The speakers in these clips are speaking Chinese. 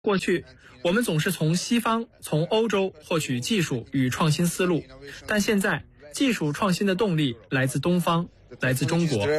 过去，我们总是从西方、从欧洲获取技术与创新思路，但现在技术创新的动力来自东方，来自中国。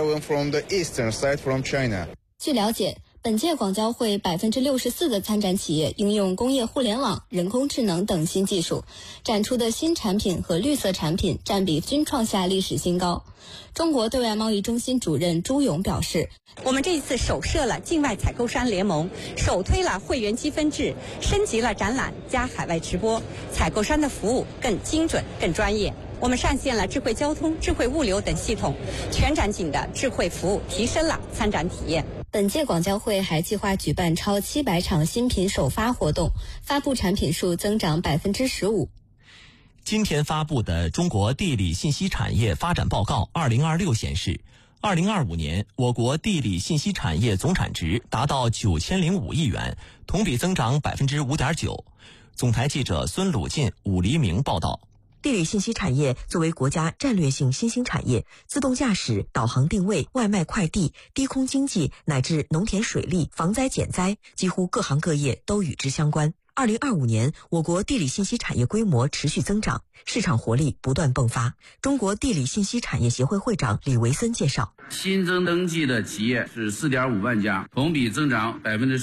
据了解，本届广交会64%的参展企业应用工业互联网、人工智能等新技术，展出的新产品和绿色产品占比均创下历史新高。中国对外贸易中心主任朱勇表示， 我们这一次首设了境外采购商联盟，首推了会员积分制，升级了展览加海外直播，采购商的服务更精准、更专业。我们上线了智慧交通、智慧物流等系统，全展景的智慧服务提升了参展体验。 本届广交会还计划举办超700场新品首发活动，发布产品数增长15%。 今天发布的《中国地理信息产业发展报告2026》显示，2025年我国地理信息产业总产值达到9005亿元，同比增长5.9%。总台记者孙鲁进、武黎明报道。 地理信息产业作为国家战略性新兴产业，自动驾驶、导航定位、外卖快递、低空经济乃至农田水利、防灾减灾，几乎各行各业都与之相关。2025年，我国地理信息产业规模持续增长，市场活力不断迸发。中国地理信息产业协会会长李维森介绍， 新增登记的企业是4.5万家，同比增长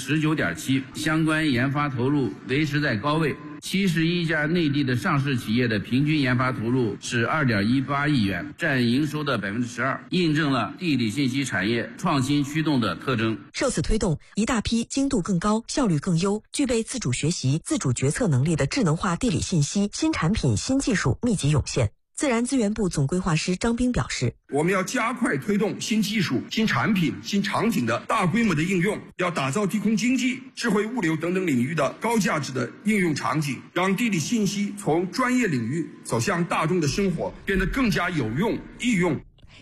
19.7%，相关研发投入维持在高位。71家内地的上市企业的平均研发投入是2.18亿元，占营收的12%，印证了地理信息产业创新驱动的特征。 受此推动，一大批精度更高、效率更优、具备自主学习、自主决策能力的智能化地理信息新产品、新技术密集涌现。自然资源部总规划师张斌表示， 我们要加快推动新技术、新产品、新场景的大规模的应用，要打造低空经济、智慧物流等等领域的高价值的应用场景，让地理信息从专业领域走向大众的生活，变得更加有用、易用。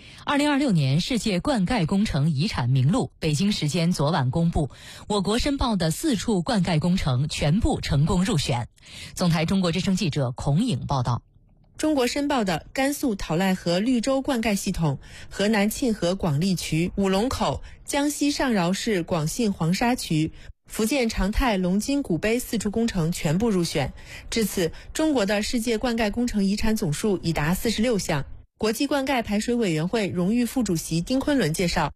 2026年世界灌溉工程遗产名录，北京时间昨晚公布，我国申报的4处灌溉工程全部成功入选。总台中国之声记者孔颖报道。 中国申报的甘肃讨赖河绿洲灌溉系统、河南沁河广利渠、五龙口、江西上饶市广信黄沙渠、福建长泰龙津古碑4处工程全部入选。至此，中国的世界灌溉工程遗产总数已达46项。国际灌溉排水委员会荣誉副主席丁昆仑介绍，